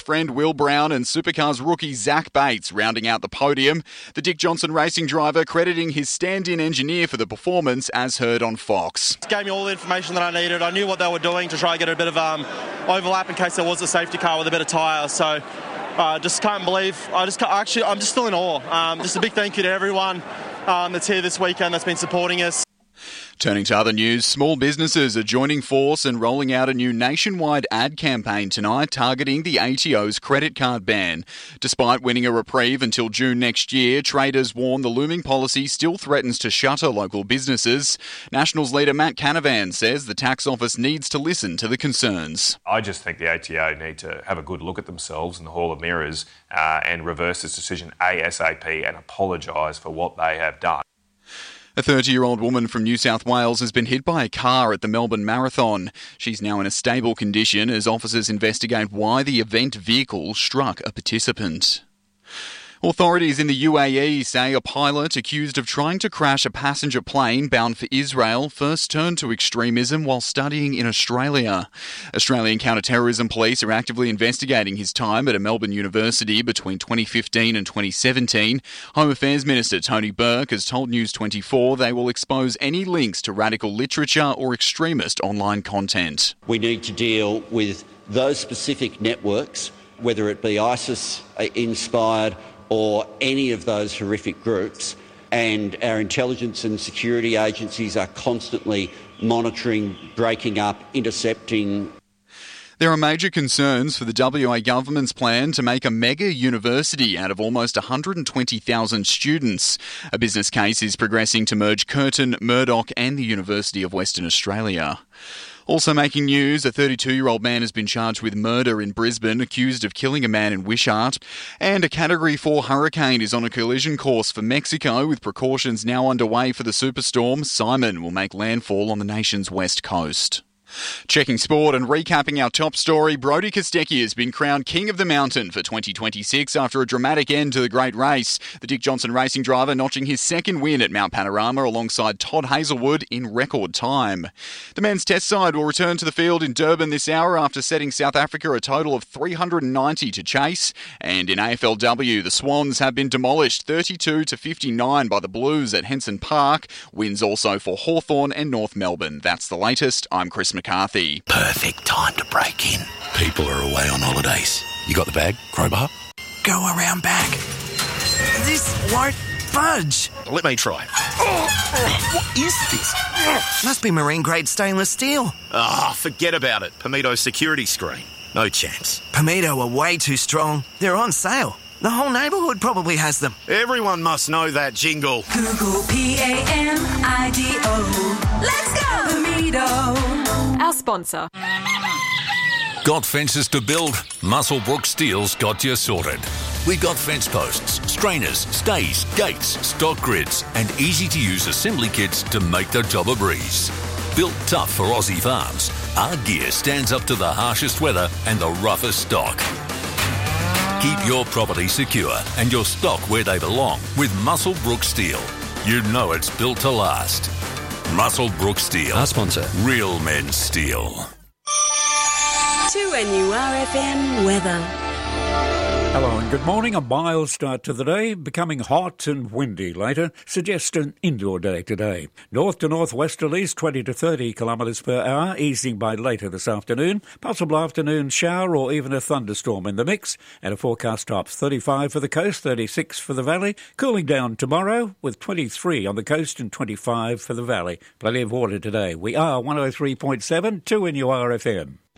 friend Will Brown and Supercars rookie Zach Bates rounding out the podium. The Dick Johnson racing driver crediting his stand-in engineer for the performance, as heard on Fox. It gave me all the information that I needed. I knew what they were doing to try and get a bit of overlap in case there was a safety car with a bit of tyre. So just can't believe. I'm just still in awe. Just a big thank you to everyone that's here this weekend that's been supporting us. Turning to other news, small businesses are joining force and rolling out a new nationwide ad campaign tonight targeting the ATO's credit card ban. Despite winning a reprieve until June next year, traders warn the looming policy still threatens to shutter local businesses. Nationals leader Matt Canavan says the tax office needs to listen to the concerns. I just think the ATO need to have a good look at themselves in the Hall of Mirrors and reverse this decision ASAP and apologise for what they have done. A 30-year-old woman from New South Wales has been hit by a car at the Melbourne Marathon. She's now in a stable condition as officers investigate why the event vehicle struck a participant. Authorities in the UAE say a pilot accused of trying to crash a passenger plane bound for Israel first turned to extremism while studying in Australia. Australian counter-terrorism police are actively investigating his time at a Melbourne university between 2015 and 2017. Home Affairs Minister Tony Burke has told News 24 they will expose any links to radical literature or extremist online content. We need to deal with those specific networks, whether it be ISIS-inspired or any of those horrific groups, and our intelligence and security agencies are constantly monitoring, breaking up, intercepting. There are major concerns for the WA government's plan to make a mega university out of almost 120,000 students. A business case is progressing to merge Curtin, Murdoch and the University of Western Australia. Also making news, a 32-year-old man has been charged with murder in Brisbane, accused of killing a man in Wishart. And a Category 4 hurricane is on a collision course for Mexico, with precautions now underway for the superstorm. Simon will make landfall on the nation's west coast. Checking sport and recapping our top story, Brodie Kostecki has been crowned King of the Mountain for 2026 after a dramatic end to the great race. The Dick Johnson racing driver notching his second win at Mount Panorama alongside Todd Hazelwood in record time. The men's test side will return to the field in Durban this hour after setting South Africa a total of 390 to chase. And in AFLW, the Swans have been demolished 32-59 by the Blues at Henson Park. Wins also for Hawthorn and North Melbourne. That's the latest. I'm Chris McCarthy. Perfect time to break in. People are away on holidays. You got the bag? Crowbar? Go around back. This won't budge. Let me try. What is this? Must be marine grade stainless steel. Forget about it. Pomito security screen. No chance. Pomito are way too strong. They're on sale. The whole neighbourhood probably has them. Everyone must know that jingle. Google PAMIDO. Let's go, Pomito. Our sponsor. Got fences to build? Muswellbrook Steel's got you sorted. We've got fence posts, strainers, stays, gates, stock grids, and easy-to-use assembly kits to make the job a breeze. Built tough for Aussie farms, our gear stands up to the harshest weather and the roughest stock. Keep your property secure and your stock where they belong with Muswellbrook Steel. You know it's built to last. Muswellbrook Steel. Our sponsor. Real men steel. 2NURFM weather. Hello and good morning. A mild start to the day, becoming hot and windy later. Suggests an indoor day today. North to northwesterlies 20 to 30 kilometres per hour, easing by later this afternoon. Possible afternoon shower or even a thunderstorm in the mix. And a forecast tops 35 for the coast, 36 for the valley. Cooling down tomorrow with 23 on the coast and 25 for the valley. Plenty of water today. We are 103.7 2NURFM.